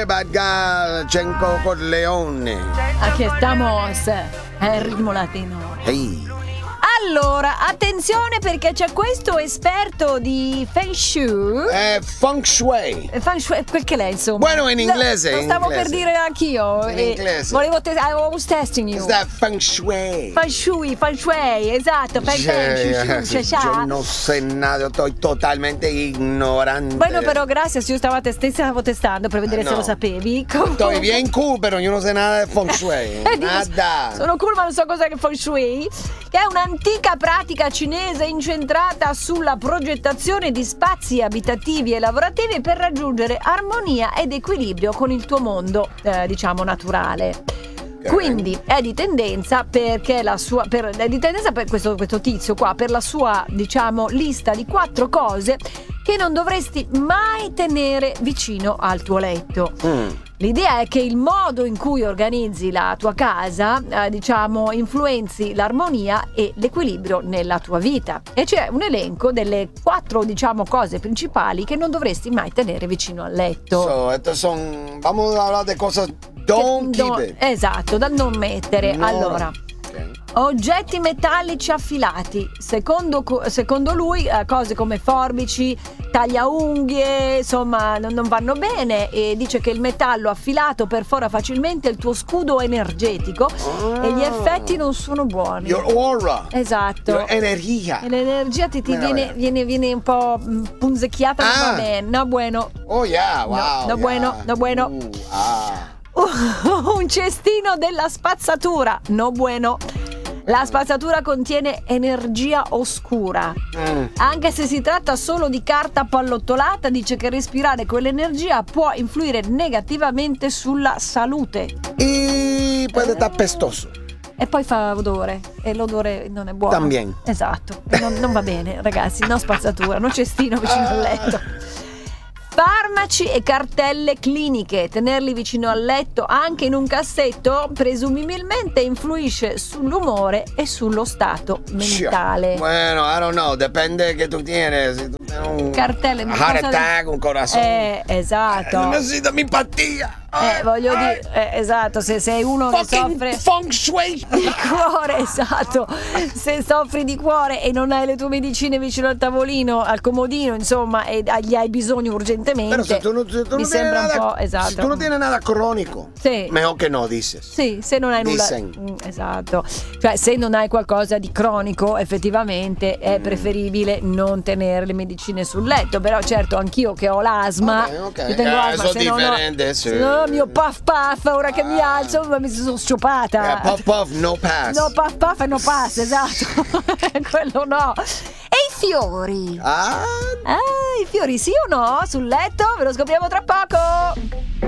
Hey, bad guy, c'è un cocorleone. Aquí estamos, el ritmo latino. Hey. Allora, attenzione perché c'è questo esperto di Feng Shui. Feng Shui. Feng Shui, quel che lei, insomma. Bueno, in inglese. Lo stavo per dire anch'io. In inglese. Volevo I was testing you. Is that Feng Shui? Feng Shui, esatto. Feng Shui. Yo no sé nada, estoy totalmente ignorante. Bueno, però grazie, io stavo testando per vedere se lo sapevi. Estoy bien cool, pero yo no sé nada de Feng Shui. Nada. Sono cool, ma non so cos'è che Feng Shui, che è un'antica pratica cinese incentrata sulla progettazione di spazi abitativi e lavorativi per raggiungere armonia ed equilibrio con il tuo mondo, diciamo, naturale. Quindi è di tendenza perché per questo tizio qua, per la sua, diciamo, lista di 4 cose che non dovresti mai tenere vicino al tuo letto. L'idea è che il modo in cui organizzi la tua casa, diciamo, influenzi l'armonia e l'equilibrio nella tua vita. E c'è un elenco delle 4, diciamo, cose principali che non dovresti mai tenere vicino al letto. Vamos a hablar de cosas don't keep it. Esatto, da non mettere. No. Allora, oggetti metallici affilati. Secondo lui, cose come forbici, tagliaunghie, insomma, non vanno bene, e dice che il metallo affilato perfora facilmente il tuo scudo energetico e gli effetti non sono buoni. Your aura. Esatto. Your energia. E l'energia ti viene un po' punzecchiata, non va bene. No bueno. Oh yeah, wow. No bueno. Un cestino della spazzatura, no bueno. La spazzatura contiene energia oscura. Anche se si tratta solo di carta pallottolata, dice che respirare quell'energia può influire negativamente sulla salute. E può essere pestoso. E poi fa odore, e l'odore non è buono. También. Esatto, non va bene, ragazzi, no spazzatura, no cestino vicino al letto. Farmaci e cartelle cliniche, tenerli vicino al letto anche in un cassetto presumibilmente influisce sull'umore e sullo stato mentale. Bueno, I don't know, depende che tu tieni, se tu tieni un cartelle, heart attack, un corazon. Esatto. Necessito empatia. Voglio dire, esatto, se sei uno che soffre Feng Shui di cuore, esatto, se soffri di cuore e non hai le tue medicine vicino al tavolino, al comodino, insomma, e gli hai bisogno urgentemente. Però se tu non mi sembra nada, un po', esatto. Se tu non tieni nada cronico, sì, mejor che no, dices. Sì, se non hai nulla. Esatto. Cioè, se non hai qualcosa di cronico, effettivamente è preferibile non tenere le medicine sul letto. Però certo, anch'io che ho l'asma, okay. Io tengo asma, sono se non differente, ho, sì. se non ho mio puff ora che mi alzo mi sono sciopata. Puff, no pass. No puff e no pass, esatto. Quello no. E i fiori? I fiori sì o no? Sul letto? Ve lo scopriamo tra poco.